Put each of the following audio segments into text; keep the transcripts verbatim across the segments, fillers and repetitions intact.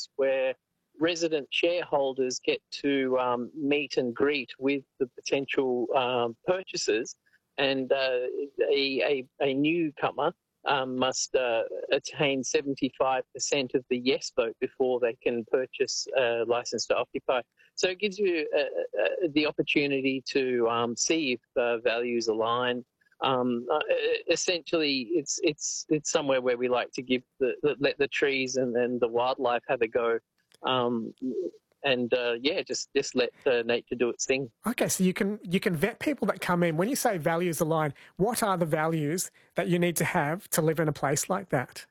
events where resident shareholders get to um, meet and greet with the potential um, purchasers, and uh, a, a, a newcomer um, must uh, attain seventy-five percent of the yes vote before they can purchase a license to occupy. So it gives you uh, uh, the opportunity to um, see if uh, values align. Um, uh, essentially, it's it's it's somewhere where we like to give the, the let the trees and, and the wildlife have a go, um, and uh, yeah, just just let uh, nature do its thing. Okay, so you can you can vet people that come in. When you say values align, what are the values that you need to have to live in a place like that?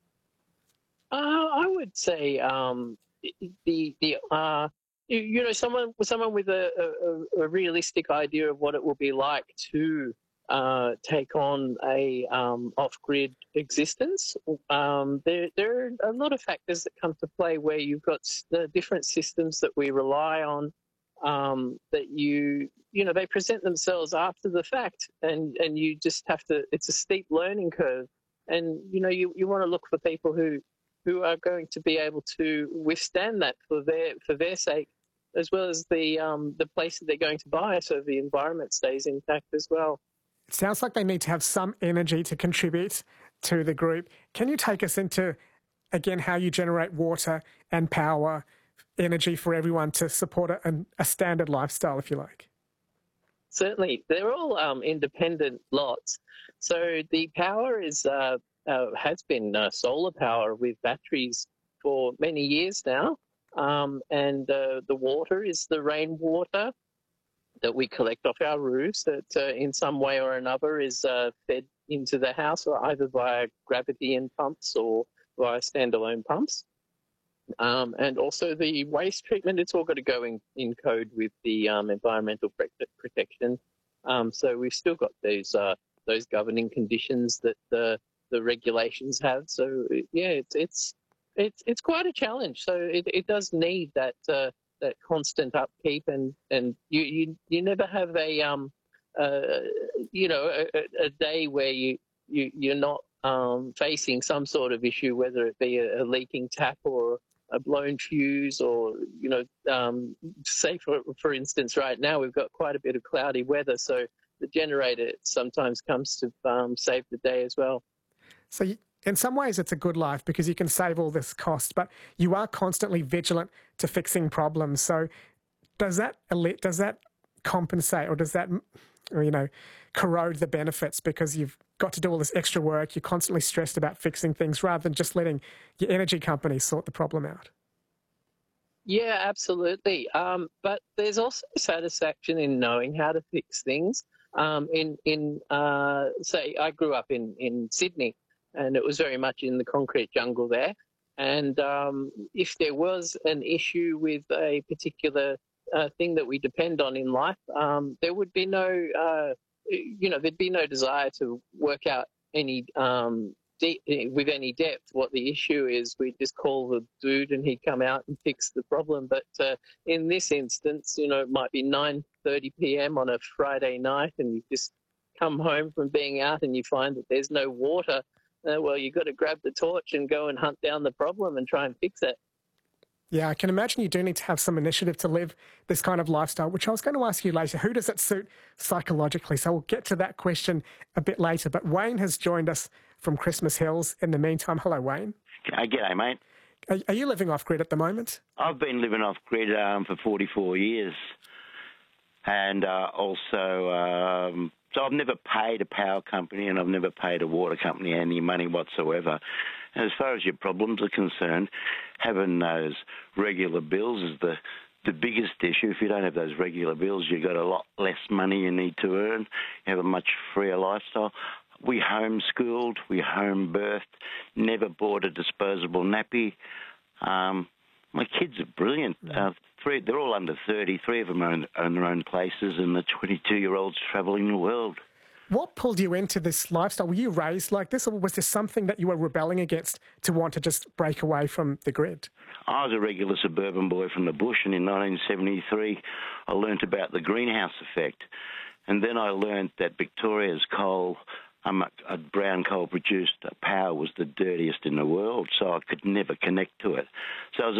Uh, I would say um, the the uh, you, you know someone someone with a, a, a realistic idea of what it will be like to uh, take on a um, off-grid existence. Um, there, there are a lot of factors that come to play where you've got the different systems that we rely on, um, that you, you know, they present themselves after the fact, and, and you just have to, it's a steep learning curve. And, you know, you, you want to look for people who, who are going to be able to withstand that for their, for their sake, as well as the, um, the place that they're going to buy, so the environment stays intact as well. It sounds like they need to have some energy to contribute to the group. Can you take us into, again, how you generate water and power, energy for everyone to support a, a standard lifestyle, if you like? Certainly. They're all um, independent lots. So the power is uh, uh, has been uh, solar power with batteries for many years now. Um, and uh, the water is the rainwater that we collect off our roofs that uh, in some way or another is uh, fed into the house, or either via gravity and pumps or via standalone pumps. Um, and also the waste treatment, it's all got to go in, in code with the um, environmental protection. Um, so we've still got those uh, those governing conditions that the the regulations have. So yeah, it's it's it's it's quite a challenge. So it, it does need that uh, that constant upkeep, and and you you, you never have a um uh you know a, a day where you you you're not um facing some sort of issue, whether it be a, a leaking tap or a blown fuse, or you know um say for for instance right now we've got quite a bit of cloudy weather, so the generator sometimes comes to um, save the day as well. So you, in some ways it's a good life because you can save all this cost, but you are constantly vigilant to fixing problems. So does that does that compensate, or does that, you know, corrode the benefits because you've got to do all this extra work, you're constantly stressed about fixing things rather than just letting your energy company sort the problem out? Yeah, absolutely. Um, but there's also satisfaction in knowing how to fix things. Um, in in uh, say, I grew up in, in Sydney, and it was very much in the concrete jungle there. And um, if there was an issue with a particular uh, thing that we depend on in life, um, there would be no, uh, you know, there'd be no desire to work out any um, de- with any depth what the issue is. We'd just call the dude, and he'd come out and fix the problem. But uh, in this instance, you know, it might be nine thirty p.m. on a Friday night, and you just come home from being out, and you find that there's no water. Uh, well, you've got to grab the torch and go and hunt down the problem and try and fix it. Yeah, I can imagine you do need to have some initiative to live this kind of lifestyle, which I was going to ask you later. Who does it suit psychologically? So we'll get to that question a bit later. But Wayne has joined us from Christmas Hills in the meantime. Hello, Wayne. Uh, g'day, mate. Are, are you living off-grid at the moment? I've been living off-grid um, for forty-four years. And uh, also, um, so I've never paid a power company and I've never paid a water company any money whatsoever. And as far as your problems are concerned, having those regular bills is the, the biggest issue. If you don't have those regular bills, you've got a lot less money you need to earn. You have a much freer lifestyle. We homeschooled, we home birthed, never bought a disposable nappy. Um, my kids are brilliant. Uh, three, they're all under thirty. Three of them own, own their own places, and the twenty-two-year-old's travelling the world. What pulled you into this lifestyle? Were you raised like this, or was this something that you were rebelling against to want to just break away from the grid? I was a regular suburban boy from the bush, and in nineteen seventy-three I learnt about the greenhouse effect. And then I learnt that Victoria's coal, um, a brown coal produced power, was the dirtiest in the world, so I could never connect to it. So I was